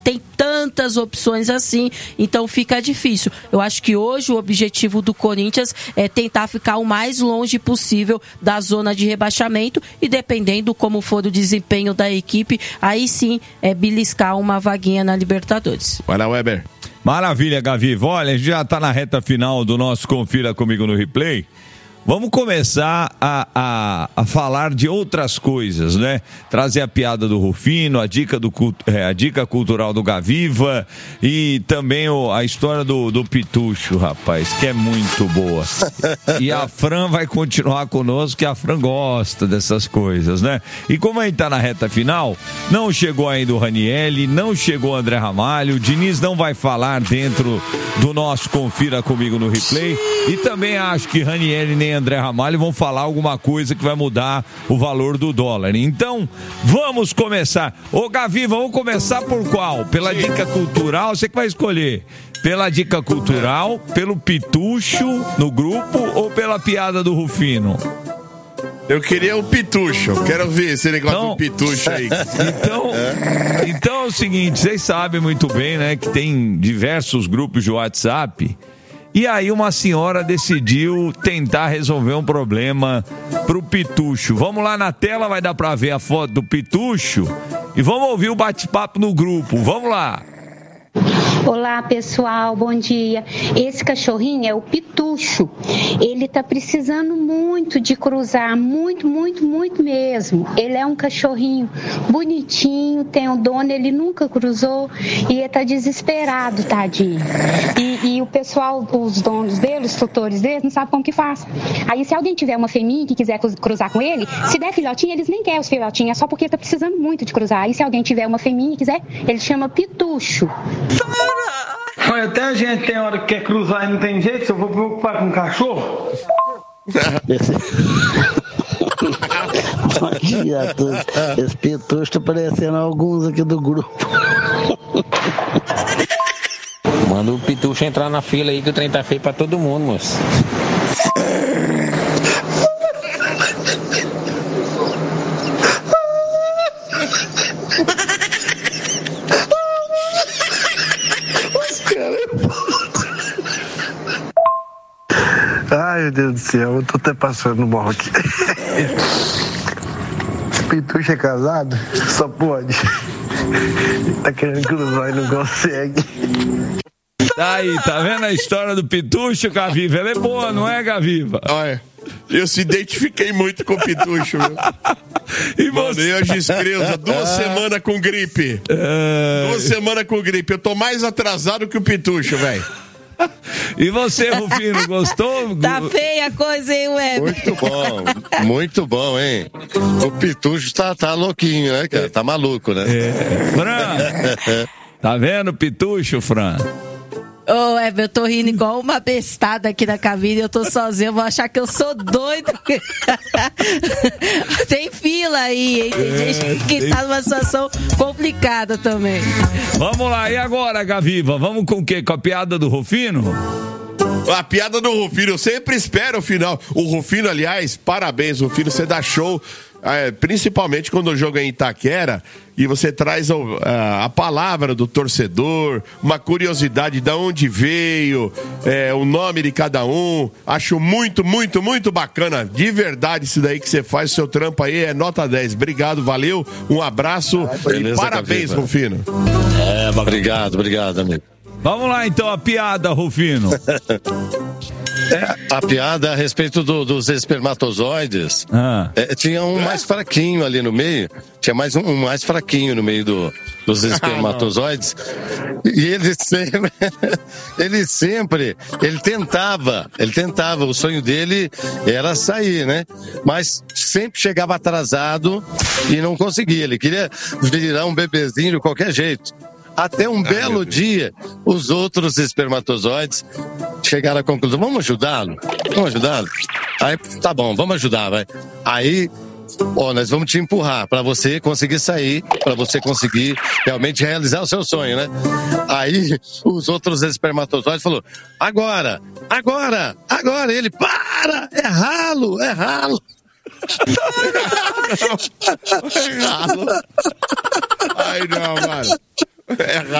tem tantas opções assim, então fica difícil. Eu acho que hoje o objetivo do Corinthians é tentar ficar o mais longe possível da zona de rebaixamento e, dependendo como for o desempenho da equipe, aí sim beliscar uma vaguinha na Libertadores. Vai lá, Weber. Maravilha, Gaviva. Olha, a gente já está na reta final do nosso Confira Comigo no Replay. Vamos começar a falar de outras coisas, né? Trazer a piada do Rufino, a dica cultural do Gaviva e também a história do Pitucho, rapaz, que é muito boa. E a Fran vai continuar conosco, que a Fran gosta dessas coisas, né? E como a gente tá na reta final, não chegou ainda o Ranieri, não chegou o André Ramalho, o Diniz não vai falar dentro do nosso Confira Comigo no Replay. E também acho que Ranieri nem André Ramalho vão falar alguma coisa que vai mudar o valor do dólar. Então, vamos começar. Ô, Gavi, vamos começar por qual? Pela dica cultural? Você que vai escolher. Pela dica cultural, pelo Pitucho no grupo ou pela piada do Rufino? Eu queria o Pitucho. Quero ver esse negócio do Pitucho aí. Então é o seguinte, vocês sabem muito bem, né, que tem diversos grupos de WhatsApp. E aí uma senhora decidiu tentar resolver um problema pro Pitucho. Vamos lá na tela, vai dar pra ver a foto do Pitucho. E vamos ouvir o bate-papo no grupo. Vamos lá. Olá, pessoal, bom dia. Esse cachorrinho é o Pitucho. Ele tá precisando muito de cruzar, muito mesmo. Ele é um cachorrinho bonitinho, tem um dono, ele nunca cruzou e ele tá desesperado, tadinho. E o pessoal, os donos dele, os tutores dele, não sabem como que faz. Aí se alguém tiver uma fêmea que quiser cruzar com ele, se der filhotinho, eles nem querem os filhotinhos, é só porque ele tá precisando muito de cruzar. Aí se alguém tiver uma fêmea e quiser, ele chama Pitucho. Olha, até a gente tem hora que quer cruzar e não tem jeito, se eu vou preocupar com o cachorro. Bom dia a todos. Esse Pitucho está parecendo alguns aqui do grupo. Manda o Pitucho entrar na fila aí que o trem tá feio pra todo mundo, moço. Ai, meu Deus do céu, eu tô até passando mal aqui. Esse Pitucho é casado? Só pode. Tá querendo cruzar e não consegue. Aí, tá vendo a história do Pitucho, Gaviva? Ela é boa, não é, Gaviva? Olha, eu se identifiquei muito com o Pitucho, viu? E você? Mandei a Giscreusa 2 semanas com gripe. 2 semanas com gripe. Eu tô mais atrasado que o Pitucho, velho. E você, Rufino, gostou? Tá feia a coisa, hein, Weber? Muito bom, hein? O Pitucho tá louquinho, né, cara? Tá maluco, né? Fran, tá vendo o Pitucho, Fran? Ô, Weber, eu tô rindo igual uma bestada aqui na cabine, eu tô sozinha, eu vou achar que eu sou doida. Tem fila aí, hein? Tem gente que tá numa situação complicada também. Vamos lá, e agora, Gaviva? Vamos com o quê? Com a piada do Rufino? A piada do Rufino, eu sempre espero o final. O Rufino, aliás, parabéns, Rufino, você dá show, principalmente quando o jogo é em Itaquera, e você traz a palavra do torcedor, uma curiosidade de onde veio, o nome de cada um. Acho muito bacana, de verdade, isso daí que você faz, o seu trampo aí é nota 10. Obrigado, valeu, um abraço e parabéns, Rufino. Obrigado, amigo. Vamos lá, então, a piada, Rufino. A piada a respeito dos espermatozoides. Tinha um mais fraquinho ali no meio. Tinha mais um mais fraquinho no meio dos espermatozoides. E ele tentava, o sonho dele era sair, né? Mas sempre chegava atrasado e não conseguia. Ele queria virar um bebezinho de qualquer jeito. Até um belo dia, os outros espermatozoides chegaram à conclusão: vamos ajudá-lo? Aí, tá bom, vamos ajudar, vai. Aí, nós vamos te empurrar para você conseguir sair, para você conseguir realmente realizar o seu sonho, né? Aí, os outros espermatozoides falaram: agora, ele, para, é ralo. Ai, não, mano. É